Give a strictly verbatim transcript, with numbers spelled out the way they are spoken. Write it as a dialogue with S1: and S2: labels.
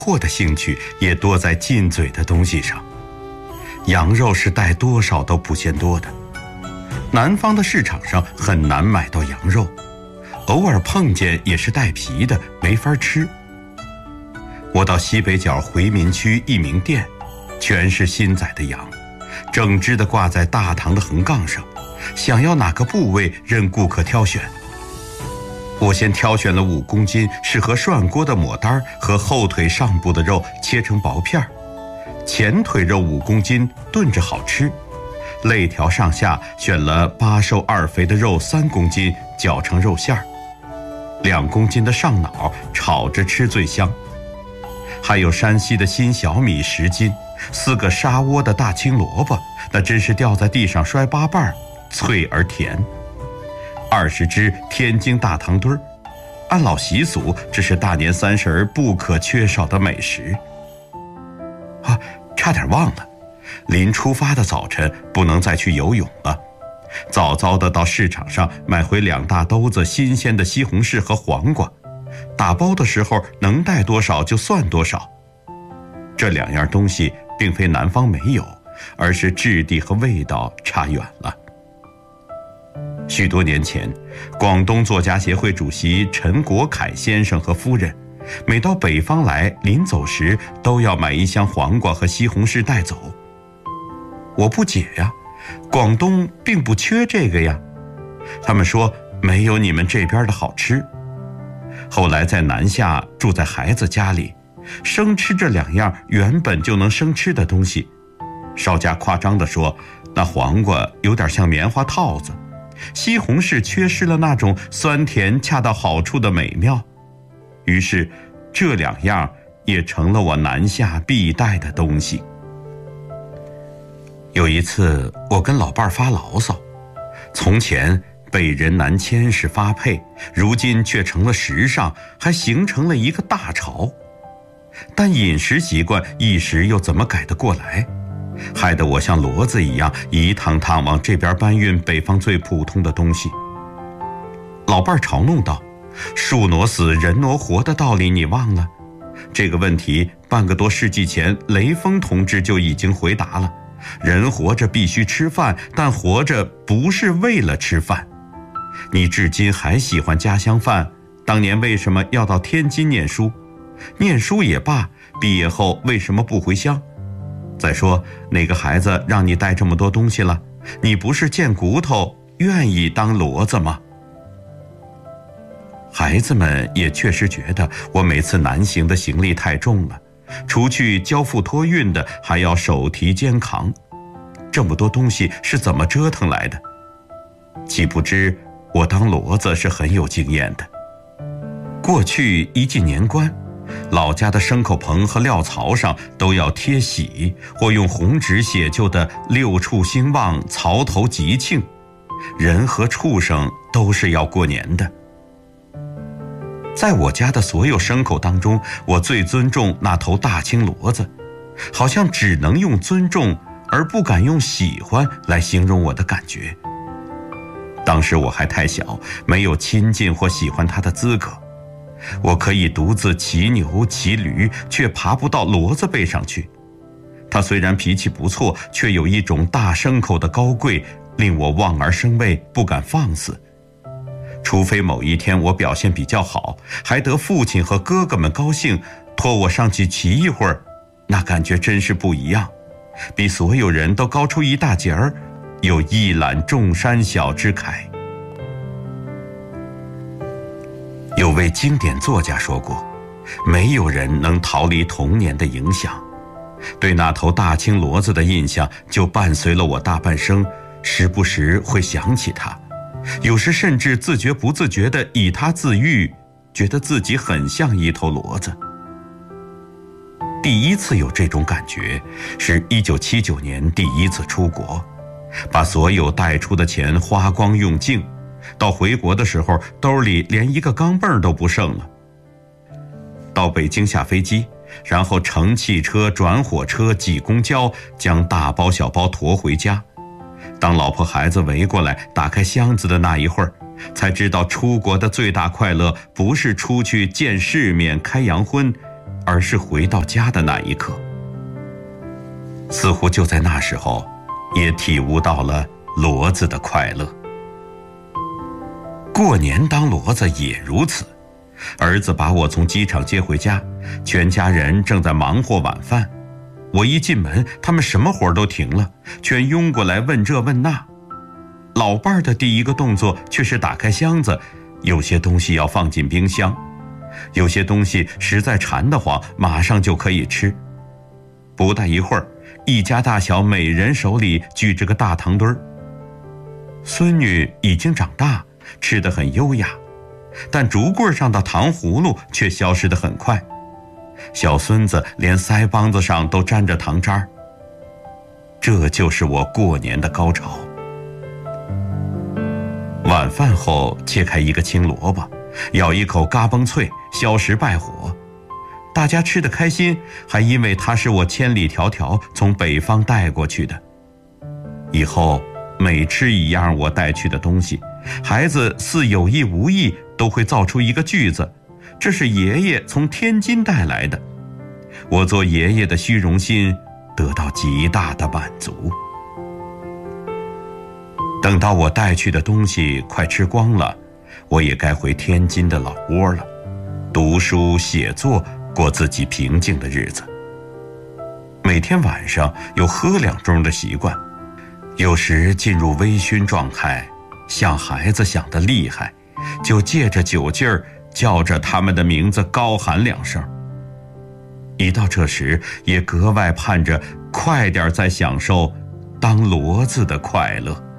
S1: 货的兴趣也多在进嘴的东西上。羊肉是带多少都不嫌多的，南方的市场上很难买到羊肉，偶尔碰见也是带皮的，没法吃。我到西北角回民区一名店，全是新宰的羊，整只的挂在大堂的横杠上，想要哪个部位任顾客挑选。我先挑选了五公斤适合涮锅的抹单和后腿上部的肉切成薄片，前腿肉五公斤炖着好吃，肋条上下选了八瘦二肥的肉三公斤搅成肉馅儿，两公斤的上脑炒着吃最香，还有山西的新小米十斤，四个沙窝的大青萝卜，那真是掉在地上摔八瓣，脆而甜。二十只天津大糖墩儿，按老习俗，这是大年三十不可缺少的美食。啊，差点忘了，临出发的早晨不能再去游泳了，早早的到市场上买回两大兜子新鲜的西红柿和黄瓜，打包的时候能带多少就算多少。这两样东西并非南方没有，而是质地和味道差远了。许多年前，广东作家协会主席陈国凯先生和夫人每到北方来，临走时都要买一箱黄瓜和西红柿带走。我不解呀，广东并不缺这个呀。他们说没有你们这边的好吃。后来在南下住在孩子家里，生吃这两样原本就能生吃的东西，稍加夸张地说，那黄瓜有点像棉花套子，西红柿缺失了那种酸甜恰到好处的美妙，于是这两样也成了我南下必带的东西。有一次我跟老伴儿发牢骚，从前北人南迁是发配，如今却成了时尚，还形成了一个大潮。但饮食习惯一时又怎么改得过来，害得我像骡子一样一趟趟往这边搬运北方最普通的东西。老伴儿嘲弄道，树挪死人挪活的道理你忘了？这个问题半个多世纪前雷锋同志就已经回答了，人活着必须吃饭，但活着不是为了吃饭。你至今还喜欢家乡饭，当年为什么要到天津念书？念书也罢，毕业后为什么不回乡？再说哪个孩子让你带这么多东西了？你不是贱骨头，愿意当骡子吗？孩子们也确实觉得我每次南行的行李太重了，除去交付托运的，还要手提肩扛，这么多东西是怎么折腾来的？岂不知我当骡子是很有经验的。过去一进年关，老家的牲口棚和料槽上都要贴喜，或用红纸写就的六畜兴旺，槽头吉庆，人和畜生都是要过年的。在我家的所有牲口当中，我最尊重那头大青骡子，好像只能用尊重而不敢用喜欢来形容我的感觉。当时我还太小，没有亲近或喜欢它的资格，我可以独自骑牛骑驴，却爬不到骡子背上去。它虽然脾气不错，却有一种大牲口的高贵，令我望而生畏，不敢放肆。除非某一天我表现比较好，还得父亲和哥哥们高兴，托我上去骑一会儿，那感觉真是不一样，比所有人都高出一大截儿，有一览众山小之慨。有位经典作家说过，没有人能逃离童年的影响，对那头大青骡子的印象就伴随了我大半生，时不时会想起它，有时甚至自觉不自觉地以它自喻，觉得自己很像一头骡子。第一次有这种感觉是一九七九年第一次出国，把所有带出的钱花光用尽，到回国的时候兜里连一个钢镚都不剩了。到北京下飞机，然后乘汽车转火车挤公交，将大包小包驮回家。当老婆孩子围过来打开箱子的那一会儿，才知道出国的最大快乐不是出去见世面开洋荤， 而是回到家的那一刻。似乎就在那时候，也体悟到了骡子的快乐。过年当骡子也如此。儿子把我从机场接回家，全家人正在忙活晚饭。我一进门，他们什么活都停了，全拥过来问这问那。老伴儿的第一个动作却是打开箱子，有些东西要放进冰箱，有些东西实在馋得慌，马上就可以吃。不大一会儿，一家大小每人手里举着个大糖墩儿。孙女已经长大，吃得很优雅，但竹棍上的糖葫芦却消失得很快。小孙子连腮帮子上都沾着糖渣儿。这就是我过年的高潮。晚饭后切开一个青萝卜，咬一口嘎嘣脆，消食败火。大家吃得开心，还因为它是我千里迢迢从北方带过去的。以后每吃一样我带去的东西，孩子似有意无意都会造出一个句子，这是爷爷从天津带来的。我做爷爷的虚荣心得到极大的满足。等到我带去的东西快吃光了，我也该回天津的老窝了，读书写作，过自己平静的日子。每天晚上有喝两盅的习惯，有时进入微醺状态，像孩子想得厉害，就借着酒劲儿叫着他们的名字高喊两声。一到这时，也格外盼着快点再享受当骡子的快乐。